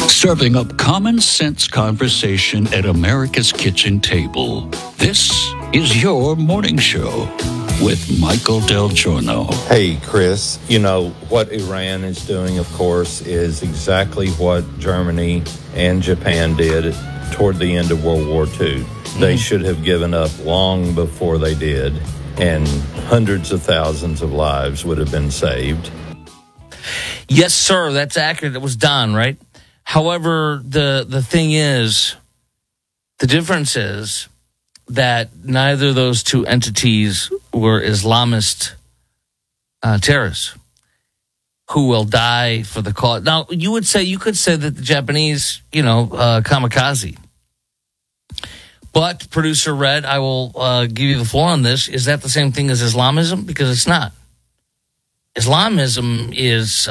Serving up common sense conversation at America's kitchen table. This is your morning show with Michael Del Giorno. Hey, Chris. You know, what Iran is doing, of course, is exactly what Germany and Japan did toward the end of World War II. They should have given up long before they did, and hundreds of thousands of lives would have been saved. Yes, sir. That's accurate. It was done, right? However, the thing is, the difference is that neither of those two entities were Islamist terrorists who will die for the cause. Now, you could say that the Japanese, kamikaze. But, Producer Red, I will give you the floor on this. Is that the same thing as Islamism? Because it's not. Islamism is,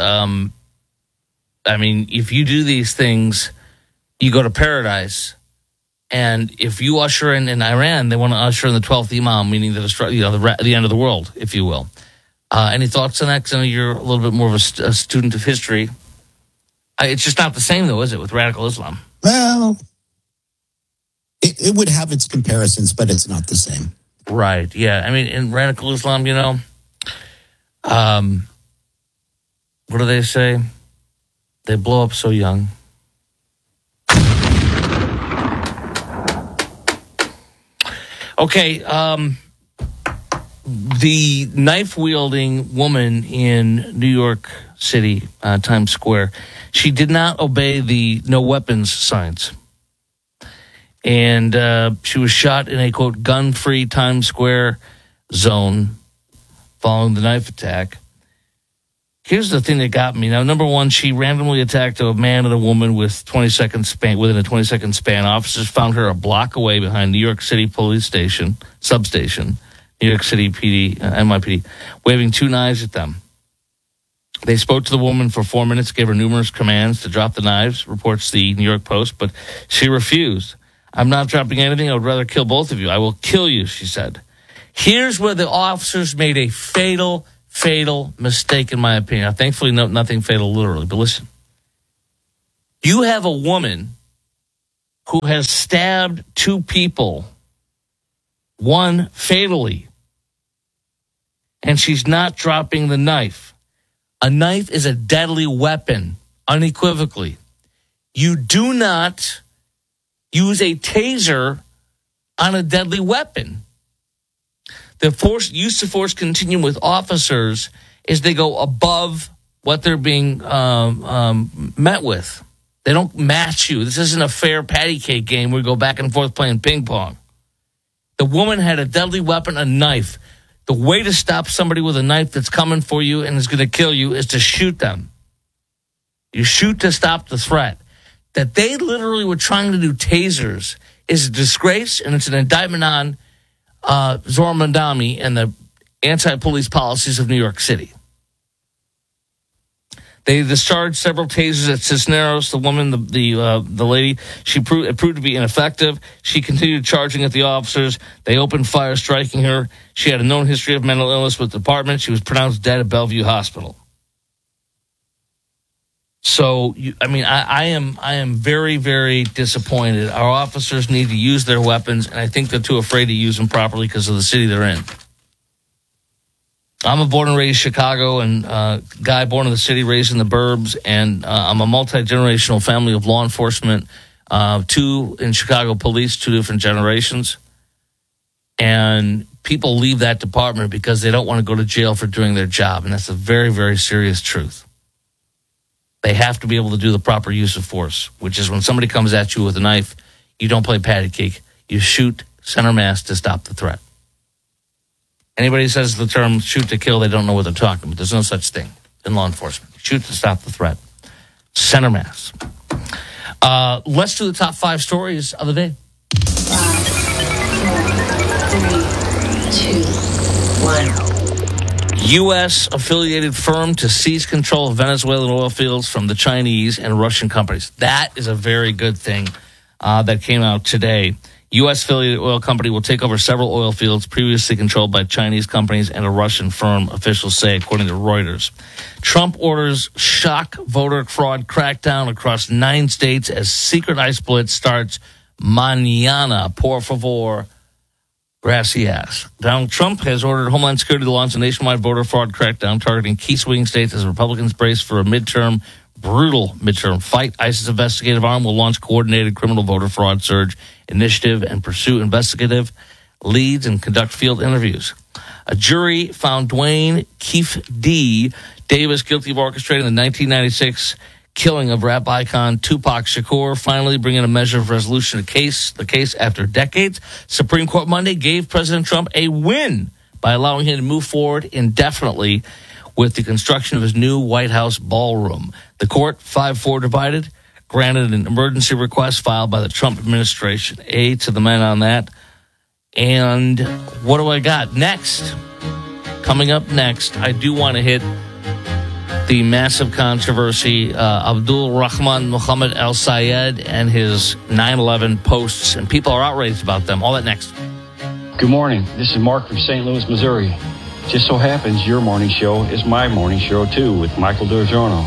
if you do these things, you go to paradise. And if you usher in Iran, they want to usher in the 12th Imam, meaning the end of the world, if you will. Any thoughts on that? Because I know you're a little bit more of a student of history. It's just not the same, though, is it, with radical Islam? Well, it would have its comparisons, but it's not the same. Right, yeah. I mean, in radical Islam, what do they say? They blow up so young. Okay, the knife-wielding woman in New York City, Times Square, she did not obey the no weapons signs. And she was shot in a, quote, gun-free Times Square zone following the knife attack. Here's the thing that got me. Now, number one, she randomly attacked a man and a woman within a 20-second span. Officers found her a block away behind New York City Police Station, substation, New York City PD, NYPD, waving two knives at them. They spoke to the woman for 4 minutes, gave her numerous commands to drop the knives, reports the New York Post, but she refused. I'm not dropping anything. I would rather kill both of you. I will kill you, she said. Here's where the officers made a fatal mistake, in my opinion. Now, thankfully, nothing fatal literally, but listen. You have a woman who has stabbed two people, one fatally, and she's not dropping the knife. A knife is a deadly weapon, unequivocally. You do not use a taser on a deadly weapon. The use of force continuum with officers is they go above what they're being met with. They don't match you. This isn't a fair patty cake game where we go back and forth playing ping pong. The woman had a deadly weapon, a knife. The way to stop somebody with a knife that's coming for you and is going to kill you is to shoot them. You shoot to stop the threat. That they literally were trying to do tasers is a disgrace, and it's an indictment on Zohran Mamdani and the anti-police policies of New York City. They discharged several tasers at Cisneros. The woman, the lady, it proved to be ineffective. She continued charging at the officers. They opened fire, striking her. She had a known history of mental illness with the department. She was pronounced dead at Bellevue Hospital. So, I am very, very disappointed. Our officers need to use their weapons, and I think they're too afraid to use them properly because of the city they're in. I'm a born and raised Chicago and guy born in the city, raised in the burbs, and I'm a multi-generational family of law enforcement, two in Chicago police, two different generations. And people leave that department because they don't want to go to jail for doing their job, and that's a very, very serious truth. They have to be able to do the proper use of force, which is when somebody comes at you with a knife, you don't play patty cake. You shoot center mass to stop the threat. Anybody who says the term shoot to kill, they don't know what they're talking about. There's no such thing in law enforcement. Shoot to stop the threat. Center mass. Let's do the top 5 stories of the day. 5, 4, 3, 2, 1. U.S.-affiliated firm to seize control of Venezuelan oil fields from the Chinese and Russian companies. That is a very good thing that came out today. U.S. affiliated oil company will take over several oil fields previously controlled by Chinese companies and a Russian firm, officials say, according to Reuters. Trump orders shock voter fraud crackdown across 9 states as secret ice blitz starts mañana. Por favor, gracias. Donald Trump has ordered Homeland Security to launch a nationwide voter fraud crackdown targeting key swing states as Republicans brace for a brutal midterm fight. ICE's investigative arm will launch coordinated criminal voter fraud surge initiative and pursue investigative leads and conduct field interviews. A jury found Dwayne Keefe D. Davis guilty of orchestrating the 1996 killing of rap icon Tupac Shakur, finally bringing a measure of resolution to the case after decades. Supreme Court Monday gave President Trump a win by allowing him to move forward indefinitely with the construction of his new White House ballroom. The court, 5-4 divided, granted an emergency request filed by the Trump administration. A to the men on that. And what do I got next? Coming up next, I do want to hit the massive controversy, Abdul Rahman Muhammad Al Sayed and his 9/11 posts, and people are outraged about them. All that next. Good morning. This is Mark from St. Louis, Missouri. Just so happens your morning show is my morning show, too, with Michael DiGiorno.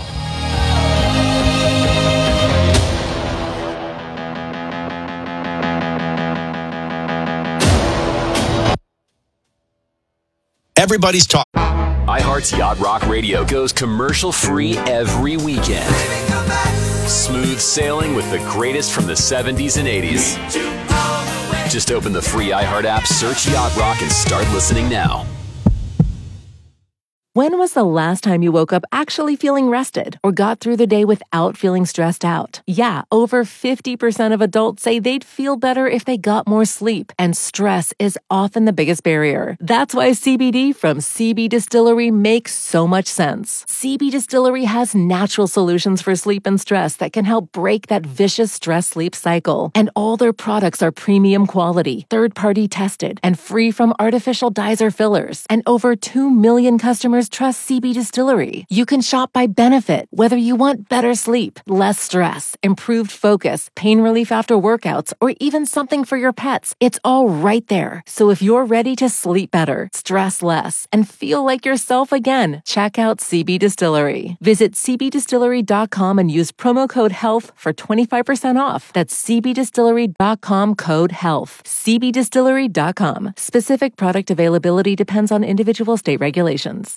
Everybody's talking. iHeart's Yacht Rock Radio goes commercial-free every weekend. Smooth sailing with the greatest from the 70s and 80s. Just open the free iHeart app, search Yacht Rock, and start listening now. When was the last time you woke up actually feeling rested or got through the day without feeling stressed out? Yeah, over 50% of adults say they'd feel better if they got more sleep, and stress is often the biggest barrier. That's why CBD from CB Distillery makes so much sense. CB Distillery has natural solutions for sleep and stress that can help break that vicious stress-sleep cycle. And all their products are premium quality, third-party tested, and free from artificial dyes or fillers. And over 2 million customers trust CB Distillery. You can shop by benefit, whether you want better sleep, less stress, improved focus, pain relief after workouts, or even something for your pets. It's all right there. So if you're ready to sleep better, stress less, and feel like yourself again, check out CB Distillery. Visit cbdistillery.com and use promo code HEALTH for 25% off. That's cbdistillery.com code HEALTH. cbdistillery.com. Specific product availability depends on individual state regulations.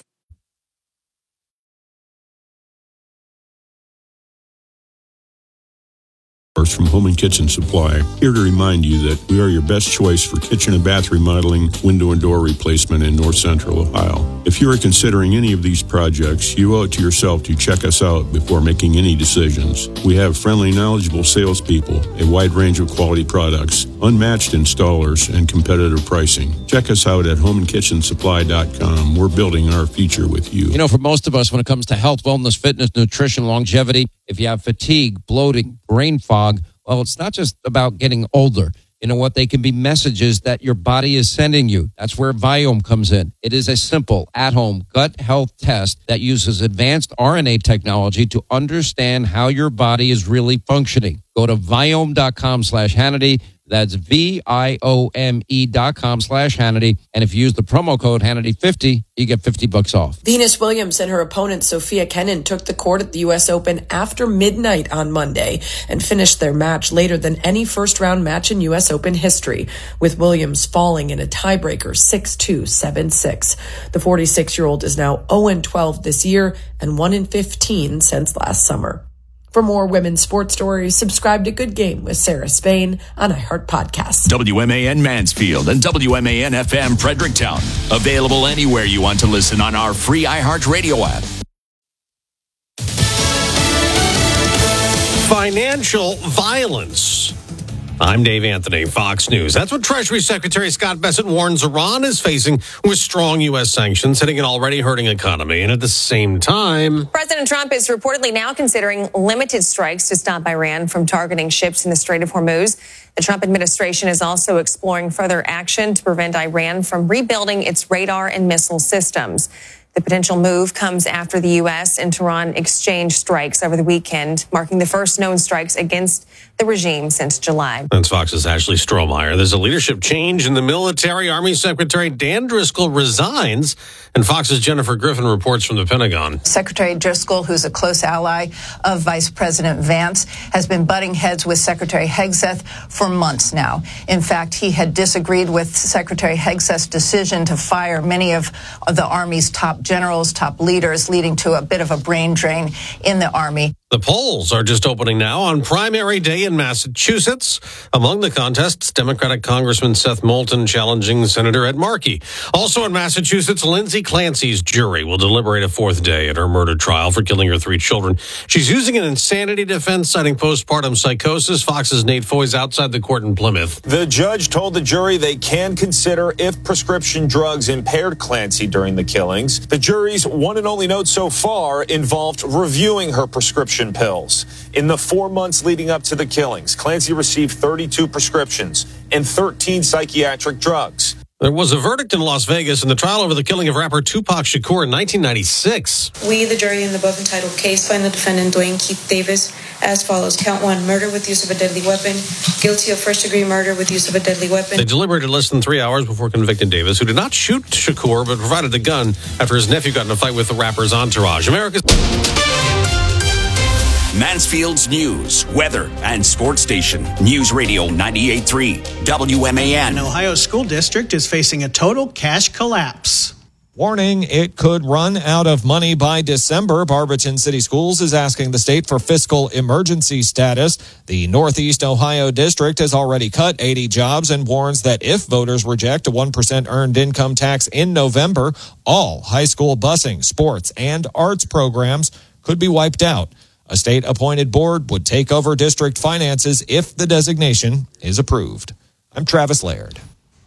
From Home and Kitchen Supply, here to remind you that we are your best choice for kitchen and bath remodeling, window and door replacement in North Central Ohio. If you are considering any of these projects, you owe it to yourself to check us out before making any decisions. We have friendly, knowledgeable salespeople, a wide range of quality products, unmatched installers, and competitive pricing. Check us out at homeandkitchensupply.com. We're building our future with you. You know, for most of us, when it comes to health, wellness, fitness, nutrition, longevity, if you have fatigue, bloating, brain fog, well, it's not just about getting older. You know what? They can be messages that your body is sending you. That's where Viome comes in. It is a simple, at-home gut health test that uses advanced RNA technology to understand how your body is really functioning. Go to Viome.com/Hannity. That's VIOME.com/Hannity. And if you use the promo code Hannity50, you get $50 off. Venus Williams and her opponent Sophia Kenin took the court at the U.S. Open after midnight on Monday and finished their match later than any first-round match in U.S. Open history, with Williams falling in a tiebreaker 6-2, 7-6. The 46-year-old is now 0-12 this year and 1-15 since last summer. For more women's sports stories, subscribe to Good Game with Sarah Spain on iHeart Podcasts. WMAN Mansfield and WMAN FM Fredericktown. Available anywhere you want to listen on our free iHeart Radio app. Financial violence. I'm Dave Anthony, Fox News. That's what Treasury Secretary Scott Bessent warns Iran is facing with strong U.S. sanctions hitting an already hurting economy. And at the same time, President Trump is reportedly now considering limited strikes to stop Iran from targeting ships in the Strait of Hormuz. The Trump administration is also exploring further action to prevent Iran from rebuilding its radar and missile systems. The potential move comes after the U.S. and Tehran exchanged strikes over the weekend, marking the first known strikes against the regime since July. That's Fox's Ashley Strohmeyer. There's a leadership change in the military. Army Secretary Dan Driscoll resigns, and Fox's Jennifer Griffin reports from the Pentagon. Secretary Driscoll, who's a close ally of Vice President Vance, has been butting heads with Secretary Hegseth for months now. In fact, he had disagreed with Secretary Hegseth's decision to fire many of the Army's top generals, top leaders, leading to a bit of a brain drain in the Army. The polls are just opening now on primary day in Massachusetts. Among the contests, Democratic Congressman Seth Moulton challenging Senator Ed Markey. Also in Massachusetts, Lindsay Clancy's jury will deliberate a fourth day at her murder trial for killing her 3 children. She's using an insanity defense, citing postpartum psychosis. Fox's Nate Foy's outside the court in Plymouth. The judge told the jury they can consider if prescription drugs impaired Clancy during the killings. The jury's one and only note so far involved reviewing her prescription pills. In the 4 months leading up to the killings, Clancy received 32 prescriptions and 13 psychiatric drugs. There was a verdict in Las Vegas in the trial over the killing of rapper Tupac Shakur in 1996. We, the jury in the above entitled case, find the defendant Dwayne Keith Davis as follows. Count 1, murder with use of a deadly weapon. Guilty of first-degree murder with use of a deadly weapon. They deliberated less than 3 hours before convicting Davis, who did not shoot Shakur, but provided the gun after his nephew got in a fight with the rapper's entourage. Mansfield's news, weather, and sports station. News Radio 98.3 WMAN. An Ohio school district is facing a total cash collapse. Warning, it could run out of money by December. Barberton City Schools is asking the state for fiscal emergency status. The Northeast Ohio district has already cut 80 jobs and warns that if voters reject a 1% earned income tax in November, all high school busing, sports, and arts programs could be wiped out. A state-appointed board would take over district finances if the designation is approved. I'm Travis Laird.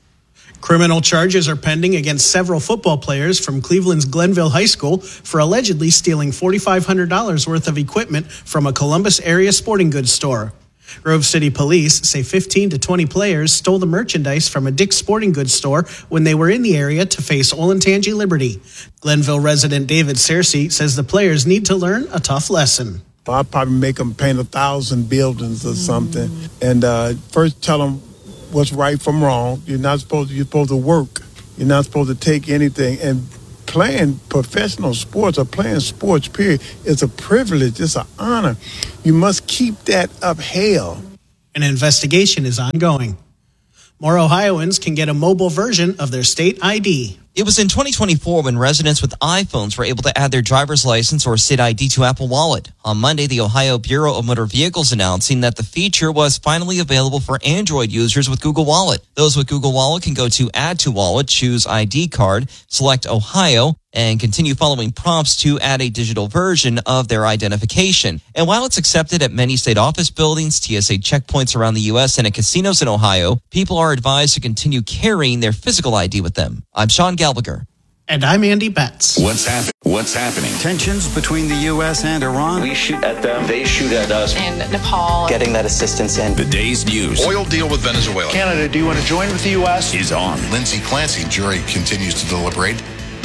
Criminal charges are pending against several football players from Cleveland's Glenville High School for allegedly stealing $4,500 worth of equipment from a Columbus area sporting goods store. Grove City Police say 15 to 20 players stole the merchandise from a Dick's Sporting Goods store when they were in the area to face Olentangy Liberty. Glenville resident David Searcy says the players need to learn a tough lesson. I'd probably make them paint 1,000 buildings or something, and first tell them what's right from wrong. You're supposed to work. You're not supposed to take anything. And playing professional sports or playing sports, period, is a privilege. It's an honor. You must keep that upheld. An investigation is ongoing. More Ohioans can get a mobile version of their state ID. It was in 2024 when residents with iPhones were able to add their driver's license or state ID to Apple Wallet. On Monday, the Ohio Bureau of Motor Vehicles announcing that the feature was finally available for Android users with Google Wallet. Those with Google Wallet can go to Add to Wallet, choose ID card, select Ohio, and continue following prompts to add a digital version of their identification. And while it's accepted at many state office buildings, TSA checkpoints around the U.S., and at casinos in Ohio, people are advised to continue carrying their physical ID with them. I'm Sean Gallagher. And I'm Andy Betts. What's happening? Tensions between the U.S. and Iran. We shoot at them, they shoot at us. And Nepal. Getting that assistance in. The day's news. Oil deal with Venezuela. Canada, do you want to join with the U.S.? Is on. Lindsay Clancy, jury continues to deliberate.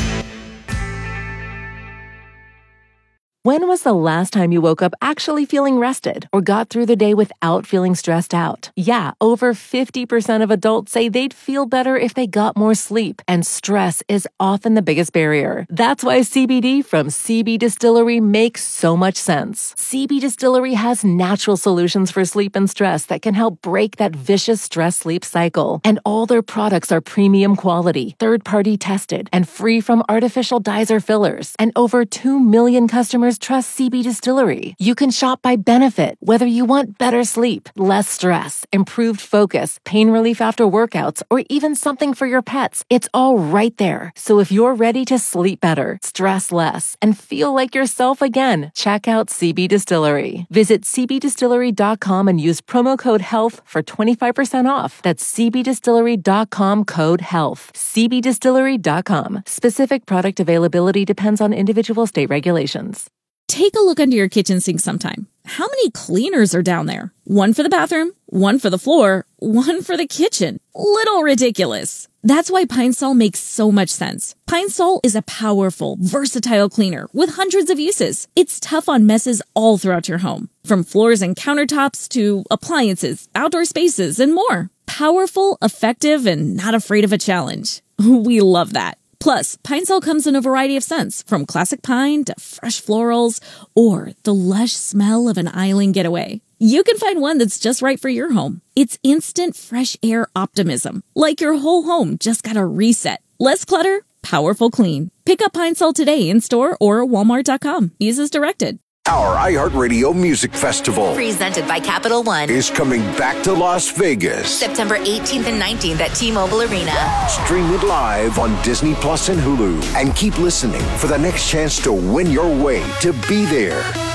When was the last time you woke up actually feeling rested or got through the day without feeling stressed out? Yeah, over 50% of adults say they'd feel better if they got more sleep, and stress is often the biggest barrier. That's why CBD from CB Distillery makes so much sense. CB Distillery has natural solutions for sleep and stress that can help break that vicious stress-sleep cycle. And all their products are premium quality, third-party tested, and free from artificial dyes or fillers. And over 2 million customers trust CB Distillery. You can shop by benefit, whether you want better sleep, less stress, improved focus, pain relief after workouts, or even something for your pets. It's all right there. So if you're ready to sleep better, stress less, and feel like yourself again, check out CB Distillery. Visit cbdistillery.com and use promo code HEALTH for 25% off. That's cbdistillery.com, code HEALTH. cbdistillery.com. Specific product availability depends on individual state regulations. Take a look under your kitchen sink sometime. How many cleaners are down there? One for the bathroom, One for the floor, one for the kitchen. Little ridiculous. That's why Pine Sol makes so much sense. Pine Sol is a powerful, versatile cleaner with hundreds of uses. It's tough on messes all throughout your home, from floors and countertops to appliances, outdoor spaces, and more. Powerful, effective, and not afraid of a challenge. We love that. Plus, Pine Sol comes in a variety of scents, from classic pine to fresh florals or the lush smell of an island getaway. You can find one that's just right for your home. It's instant fresh air optimism, like your whole home just got a reset. Less clutter, powerful clean. Pick up Pine Sol today in store or walmart.com. Use as directed. Our iHeartRadio Music Festival, presented by Capital One, is coming back to Las Vegas. September 18th and 19th at T-Mobile Arena. Stream it live on Disney Plus and Hulu. And keep listening for the next chance to win your way to be there.